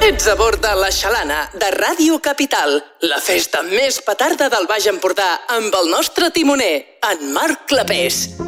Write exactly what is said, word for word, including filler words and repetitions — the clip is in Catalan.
Ets a bord de La Xalana, de Ràdio Capital, la festa més petarda del Baix Empordà amb el nostre timoner, en Marc Clapés.